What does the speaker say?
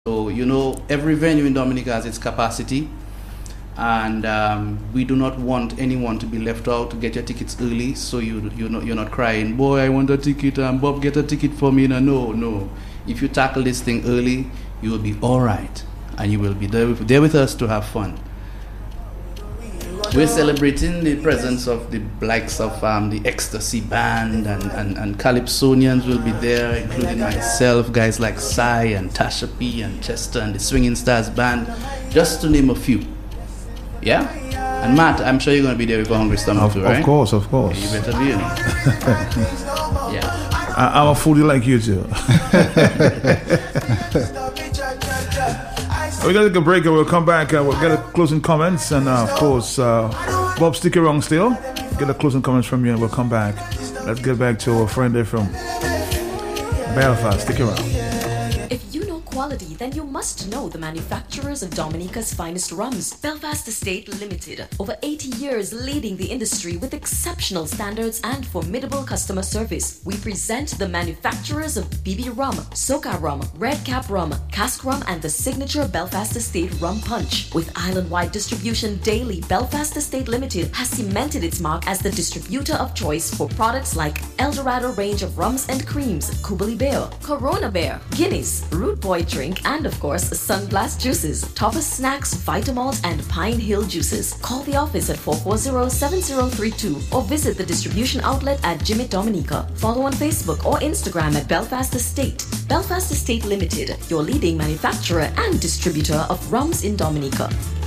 So, every venue in Dominica has its capacity, and we do not want anyone to be left out. To get your tickets early, so you're not crying, boy, I want a ticket, and Bob, get a ticket for me. No. If you tackle this thing early, you will be all right, and you will be there with us to have fun. We're celebrating the presence of the likes of the Ecstasy Band, and Calypsonians will be there, including myself, guys like Sai and Tasha P and Chester and the Swinging Stars Band, just to name a few. Yeah? And Matt, I'm sure you're going to be there with a hungry stomach too, right? Of course. You better be, Yeah. I'm a foodie like you too. We're going to take a break and we'll come back and we'll get a closing comments. And of course, Bob, stick around still. Get a closing comments from you and we'll come back. Let's get back to our friend there from Belfast. Stick around. If you know quality, then you must know the manufacturers of Dominica's finest rums. Belfast Estate Limited. Over 80 years leading the industry with exceptional standards and formidable customer service. We present the manufacturers of BB Rum, Soca Rum, Red Cap Rum, Cask Rum, and the signature Belfast Estate Rum Punch. With island-wide distribution daily, Belfast Estate Limited has cemented its mark as the distributor of choice for products like Eldorado range of rums and creams, Kubali Bear, Corona Bear, Guinness, Root Boy drink, and of course, Sunblast juices, Topper snacks, Vitamalt, and Pine Hill juices. Call the office at 440-7032 or visit the distribution outlet at Jimmy Dominica. Follow on Facebook or Instagram at Belfast Estate. Belfast Estate Limited, your leading manufacturer and distributor of rums in Dominica.